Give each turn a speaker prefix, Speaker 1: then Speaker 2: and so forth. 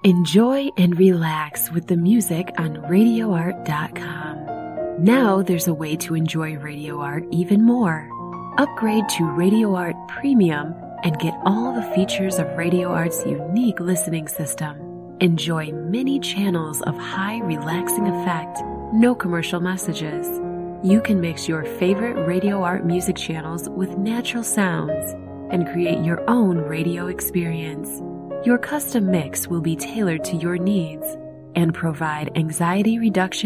Speaker 1: Enjoy and relax with the music on RadioArt.com. Now there's a way to enjoy Radio Art even more. Upgrade to Radio Art Premium and get all the features of Radio Art's unique listening system. Enjoy many channels of high relaxing effect, no commercial messages. You can mix your favorite Radio Art music channels with natural sounds and create your own radio experience. Your custom mix will be tailored to your needs and provide anxiety reduction